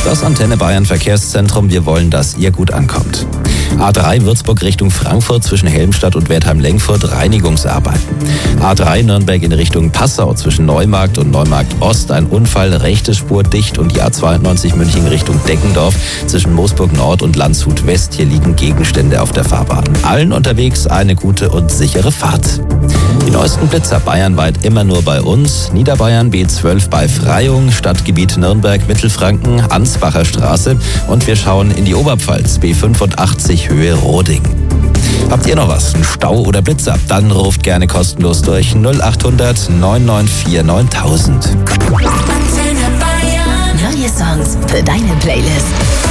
Das Antenne Bayern Verkehrszentrum, wir wollen, dass ihr gut ankommt. A3 Würzburg Richtung Frankfurt zwischen Helmstadt und Wertheim-Lenkfurt Reinigungsarbeiten. A3 Nürnberg in Richtung Passau zwischen Neumarkt und Neumarkt Ost ein Unfall, rechte Spur dicht und die A92 München Richtung Deckendorf zwischen Moosburg Nord und Landshut West. Hier liegen Gegenstände auf der Fahrbahn. Allen unterwegs eine gute und sichere Fahrt. Die neuesten Blitzer bayernweit immer nur bei uns. Niederbayern B12 bei Freyung, Stadtgebiet Nürnberg, Mittelfranken, Ansbacher Straße. Und wir schauen in die Oberpfalz, B85 Höhe Roding. Habt ihr noch was? Ein Stau oder Blitzer? Dann ruft gerne kostenlos durch 0800 994 9000. Neue Songs für deine Playlist.